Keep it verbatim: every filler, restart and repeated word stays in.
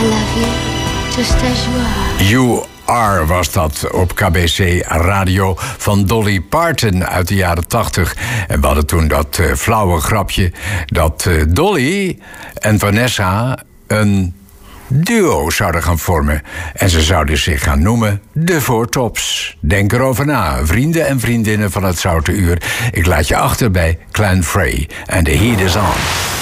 I love you, just as you are. You Are was dat op K B C Radio van Dolly Parton uit de jaren tachtig. En we hadden toen dat uh, flauwe grapje dat uh, Dolly en Vanessa een duo zouden gaan vormen. En ze zouden zich gaan noemen de Four Tops. Denk erover na, vrienden en vriendinnen van het Zoute Uur. Ik laat je achter bij Clan Frey en The Heat Is On.